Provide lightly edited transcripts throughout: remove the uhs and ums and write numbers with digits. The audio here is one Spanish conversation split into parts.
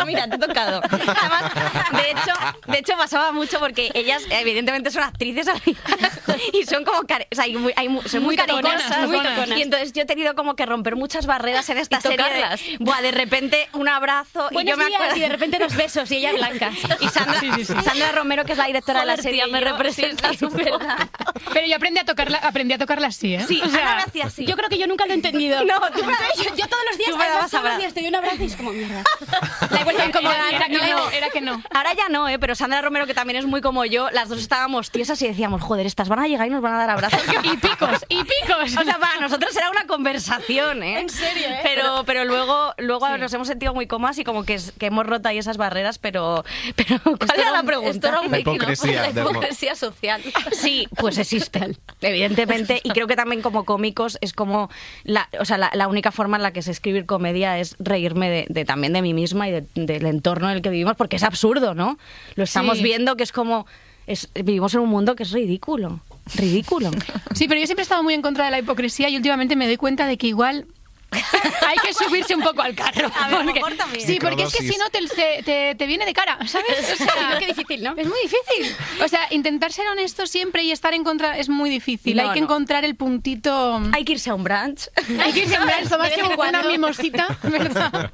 mira, te he tocado. Además, de hecho pasaba mucho porque ellas evidentemente son actrices y son como son muy caricosas, muy toconas. Y entonces yo he tenido como que romper muchas barreras en esta serie de repente un abrazo Buenos y yo me días, acuerdo y de repente los besos y ella blanca. y Sandra Romero, que es la directora de la serie, me representa súper. Pero yo aprendí a tocarla así, ¿eh? Sí, o sea, Ana me hacía así. Yo creo que yo nunca lo he entendido. No, yo todos los días, tú me dabas todos los abrazo. días te doy un abrazo y es como mierda. La he vuelto a incomodar. Era que no. Ahora ya no, pero Sandra Romero, que también es muy como yo, las dos estábamos tiesas y decíamos, joder, estas van a llegar y nos van a dar abrazos. Y picos. O sea, para nosotros era una conversación, ¿eh? En serio, ¿eh? Pero luego nos hemos sentido muy cómodas y como que hemos roto ahí esas barreras, pero ¿cuál era la pregunta? Esto era un La making of, hipocresía, la hipocresía social. Sí, pues existe, evidentemente, y creo que también como cómicos es como la única forma en la que sé escribir comedia es reírme también de mí misma y del entorno en el que vivimos, porque es absurdo, ¿no? Lo estamos viendo, que es como vivimos en un mundo que es ridículo. Sí, pero yo siempre he estado muy en contra de la hipocresía y últimamente me doy cuenta de que igual hay que subirse un poco al carro. A ver, mejor también. Sí, porque es que si no te viene de cara, ¿sabes? O sea, qué difícil, ¿no? Es muy difícil. O sea, intentar ser honesto siempre y estar en contra es muy difícil. Hay que encontrar el puntito. Hay que irse a un brunch. Hay que irse a brunch, tomarse una mimosita, ¿verdad?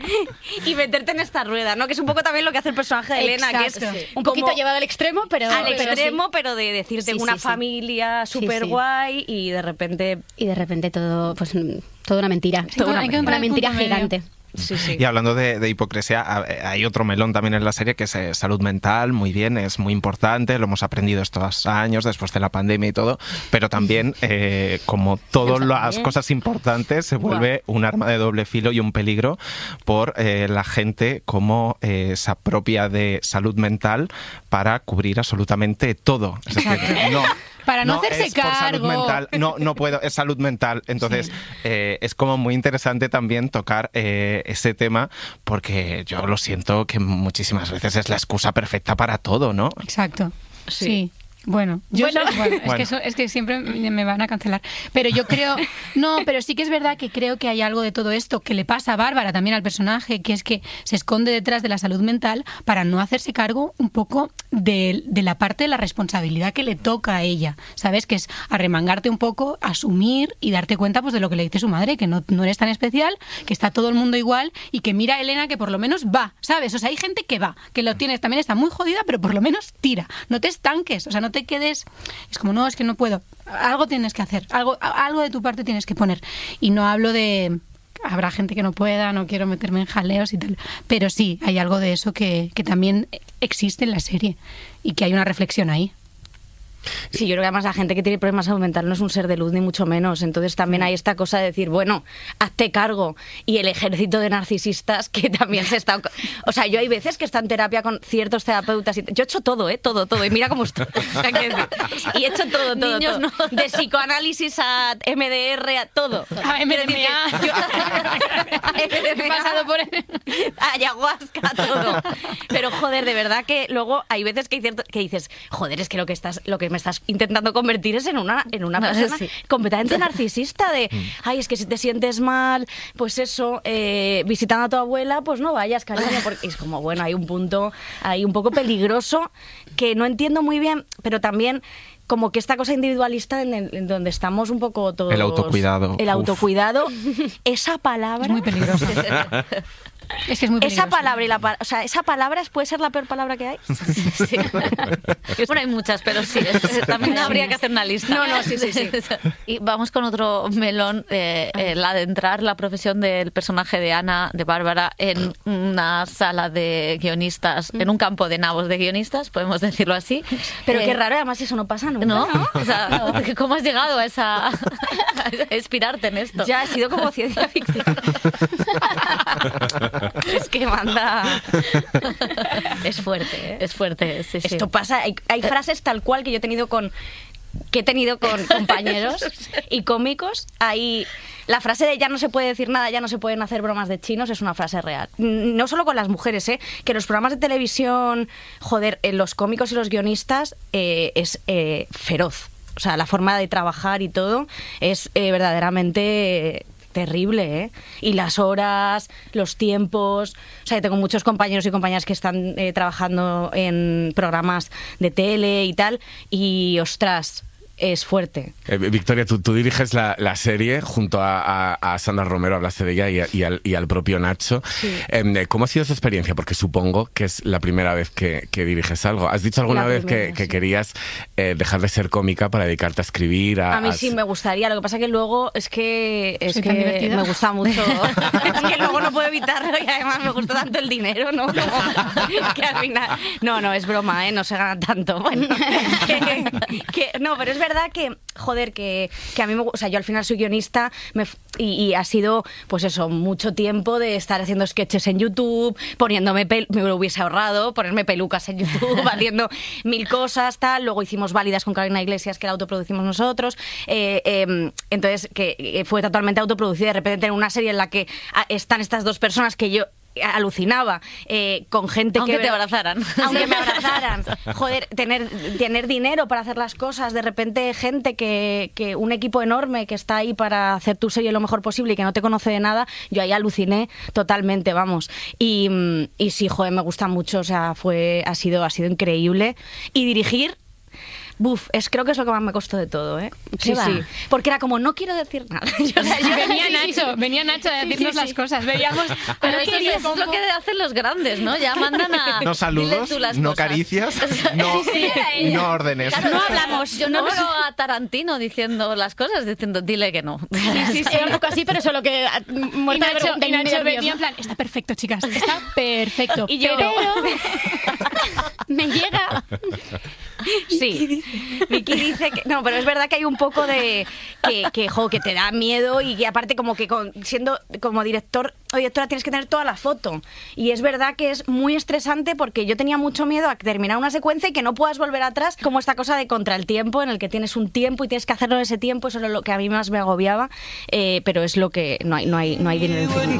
Y meterte en esta rueda, ¿no? Que es un poco también lo que hace el personaje de Elena, Exacto. que es Un poquito llevado al extremo, pero pero de decirte Sí, una sí, sí. familia súper guay y de repente... Y de repente todo, pues, toda una mentira. Hay que encontrar Una el mentira punto medio. gigante. Sí, sí. Y hablando de hipocresía, hay otro melón también en la serie que es salud mental, muy bien, es muy importante, lo hemos aprendido estos años después de la pandemia y todo, pero también, como todas las cosas importantes, se vuelve un arma de doble filo y un peligro por la gente como se apropia de salud mental para cubrir absolutamente todo. Es decir, Para no hacerse es por salud cargo. mental, no puedo, es salud mental. Entonces, es como muy interesante también tocar ese tema, porque yo lo siento que muchísimas veces es la excusa perfecta para todo, ¿no? Exacto. Sí. Sí. Bueno, es que siempre me van a cancelar. Pero yo creo, pero sí que es verdad que creo que hay algo de todo esto que le pasa a Bárbara también al personaje, que es que se esconde detrás de la salud mental para no hacerse cargo un poco de la parte de la responsabilidad que le toca a ella, ¿sabes? Que es arremangarte un poco, asumir y darte cuenta pues de lo que le dice su madre, que no eres tan especial, que está todo el mundo igual y que mira a Elena que por lo menos va, ¿sabes? O sea, hay gente que va, que lo tienes, también está muy jodida, pero por lo menos tira, no te estanques, o sea, no te quedes, es como, no, es que no puedo, algo tienes que hacer, algo de tu parte tienes que poner. Y no hablo de, habrá gente que no pueda, no quiero meterme en jaleos y tal, pero sí, hay algo de eso que también existe en la serie y que hay una reflexión ahí. Sí, yo creo que además la gente que tiene problemas de salud mental no es un ser de luz ni mucho menos, entonces también hay esta cosa de decir, bueno, hazte cargo, y el ejército de narcisistas que también se está... O sea, yo hay veces que estoy en terapia con ciertos terapeutas y yo he hecho todo, todo, y mira cómo estoy. O sea, y he hecho todo. Niños, no. De psicoanálisis a MDR, a todo. A MDMA. He pasado por ayahuasca, todo. Pero joder, de verdad que luego hay veces que dices, joder, es que lo que me estás intentando convertir es en una persona completamente narcisista de, ay, es que si te sientes mal, pues eso, visitando a tu abuela, pues no vayas, cariño, porque es como, bueno, hay un punto ahí un poco peligroso que no entiendo muy bien, pero también como que esta cosa individualista en donde estamos un poco todos... El autocuidado. El autocuidado, esa palabra... Es muy peligroso. Es que es muy peligroso. Esa palabra esa palabra puede ser la peor palabra que hay. Sí. Bueno, hay muchas, pero sí, también habría que hacer una lista. No, sí. Y vamos con otro melón, el adentrar la profesión del personaje de Ana, de Bárbara, en una sala de guionistas, en un campo de nabos de guionistas, podemos decirlo así. Pero qué raro, además eso no pasa nunca, ¿no? O sea, ¿cómo has llegado a inspirarte en esto? Ya ha sido como ciencia ficción. Es que manda... Es fuerte, ¿eh? Es fuerte, sí. Esto pasa, hay frases tal cual que he tenido con compañeros y cómicos. Hay la frase de ya no se puede decir nada, ya no se pueden hacer bromas de chinos, es una frase real. No solo con las mujeres, que los programas de televisión, joder, los cómicos y los guionistas es feroz. O sea, la forma de trabajar y todo es verdaderamente terrible, ¿eh? Y las horas, los tiempos... O sea, yo tengo muchos compañeros y compañeras que están trabajando en programas de tele y tal, y ostras... es fuerte. Victoria, tú diriges la serie junto a Sandra Romero, hablaste de ella, y al propio Nacho. Sí. ¿Cómo ha sido esa experiencia? Porque supongo que es la primera vez que diriges algo. ¿Has dicho alguna vez que querías dejar de ser cómica para dedicarte a escribir? A mí sí me gustaría, lo que pasa que luego es que me gusta mucho. Es que luego no puedo evitarlo y además me gusta tanto el dinero, ¿no? Que al final... No, es broma, ¿eh? No se gana tanto. Bueno, no, pero es verdad que, joder, que a mí o sea, yo al final soy guionista y ha sido, pues eso, mucho tiempo de estar haciendo sketches en YouTube, poniéndome me lo hubiese ahorrado, ponerme pelucas en YouTube, haciendo 1000 cosas, tal. Luego hicimos Válidas con Carolina Iglesias, que la autoproducimos nosotros. Entonces, que fue totalmente autoproducida. De repente tener una serie en la que están estas dos personas que yo alucinaba, con gente aunque te abrazaran. Aunque me abrazaran. Joder, tener dinero para hacer las cosas, de repente gente que un equipo enorme que está ahí para hacer tu serie lo mejor posible y que no te conoce de nada, yo ahí aluciné totalmente, vamos. Y sí, joder, me gusta mucho, o sea, ha sido increíble. Y dirigir, creo que es lo que más me costó de todo, ¿eh? Sí. Porque era como, no quiero decir nada. Venía Nacho a decirnos las cosas. Veíamos... Pero eso es lo que hacen los grandes, ¿no? Ya mandan a... No saludos, no caricias, no órdenes. Claro, no hablamos. Yo no veo a Tarantino diciendo las cosas, diciendo, dile que no. Sí, un poco así, pero solo que... Y Nacho venía en plan, está perfecto, chicas, está perfecto. Y yo... Pero me llega... Sí, Vicky dice que... No, pero es verdad que hay un poco de... que te da miedo y que aparte como que siendo como director o directora tienes que tener toda la foto. Y es verdad que es muy estresante porque yo tenía mucho miedo a terminar una secuencia y que no puedas volver atrás, como esta cosa de contra el tiempo, en el que tienes un tiempo y tienes que hacerlo en ese tiempo. Eso es lo que a mí más me agobiaba, pero es lo que... No hay dinero infinito.